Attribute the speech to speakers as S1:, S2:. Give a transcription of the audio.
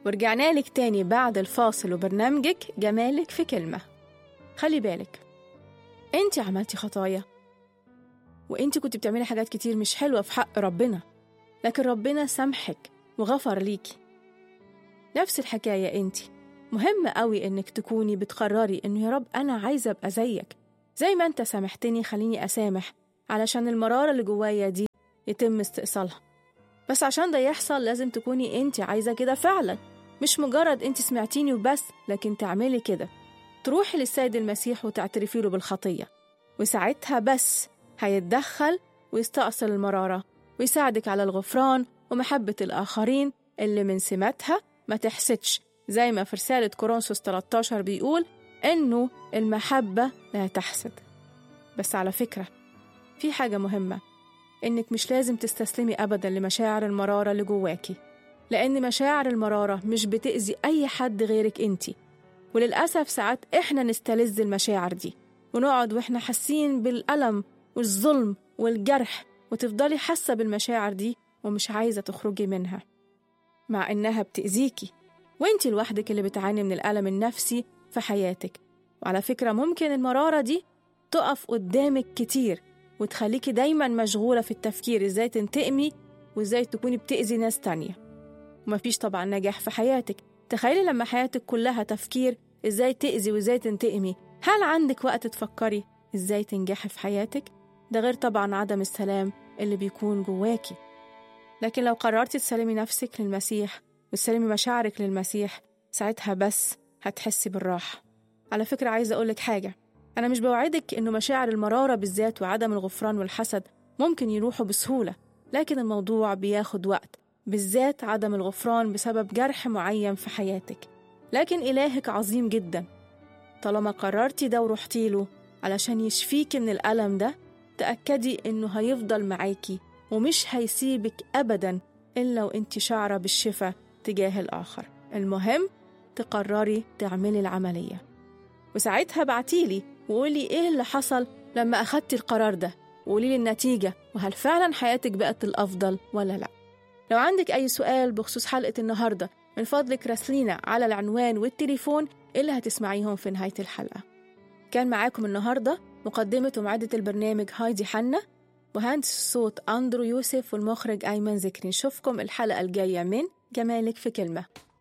S1: ورجعنا لك تاني بعد الفاصل وبرنامجك جمالك في كلمة. خلي بالك، انت عملتي خطايا وانت كنت بتعملي حاجات كتير مش حلوة في حق ربنا، لكن ربنا سامحك وغفر ليكي. نفس الحكاية انت، مهم قوي انك تكوني بتقرري انه يا رب انا عايزة ابقى زيك، زي ما انت سامحتني خليني اسامح، علشان المرارة اللي جوايا دي يتم استئصالها. بس عشان ده يحصل لازم تكوني انت عايزة كده فعلا، مش مجرد انت سمعتيني وبس، لكن تعملي كده، تروحي للسيد المسيح وتعترفي له بالخطية، وساعتها بس هيتدخل ويستأصل المرارة ويساعدك على الغفران ومحبة الآخرين اللي من سماتها ما تحسدش، زي ما في رسالة كورنثوس 13 بيقول إنه المحبة لا تحسد. بس على فكرة، في حاجة مهمة، إنك مش لازم تستسلمي أبدا لمشاعر المرارة اللي جواكي، لأن مشاعر المرارة مش بتأذي أي حد غيرك انتي. وللأسف ساعات إحنا نستلذ المشاعر دي ونقعد وإحنا حاسين بالألم والظلم والجرح، وتفضلي حاسة بالمشاعر دي ومش عايزة تخرجي منها، مع إنها بتأذيكي وإنتي لوحدك اللي بتعاني من الألم النفسي في حياتك. وعلى فكرة ممكن المرارة دي تقف قدامك كتير وتخليكي دايما مشغولة في التفكير إزاي تنتقمي وإزاي تكوني بتأذي ناس تانية، ومفيش طبعا نجاح في حياتك. تخيلي لما حياتك كلها تفكير إزاي تأذي وإزاي تنتقمي، هل عندك وقت تفكري إزاي تنجحي في حياتك؟ ده غير طبعا عدم السلام اللي بيكون جواكي. لكن لو قررتي تسلمي نفسك للمسيح وتسلمي مشاعرك للمسيح، ساعتها بس هتحسي بالراحة. على فكرة عايزة أقولك حاجة، أنا مش بوعدك إنه مشاعر المرارة بالذات وعدم الغفران والحسد ممكن يروحوا بسهولة، لكن الموضوع بياخد وقت، بالذات عدم الغفران بسبب جرح معين في حياتك. لكن إلهك عظيم جدا، طالما قررتي ده ورحتي له علشان يشفيكي من الألم ده، تأكدي إنه هيفضل معاكي ومش هيسيبك أبدا إلا وإنتي شعرة بالشفاء تجاه الآخر. المهم تقرري تعملي العملية، وساعتها بعتيلي وقولي إيه اللي حصل لما أخدتي القرار ده، وقولي النتيجة وهل فعلا حياتك بقت الأفضل ولا لا. لو عندك أي سؤال بخصوص حلقة النهاردة، من فضلك راسلينا على العنوان والتليفون اللي هتسمعيهم في نهاية الحلقة. كان معاكم النهاردة مقدمة ومعدة البرنامج هايدي حنا، وهندس الصوت أندرو يوسف، والمخرج أيمن ذكري. نشوفكم الحلقة الجاية من جمالك في كلمة.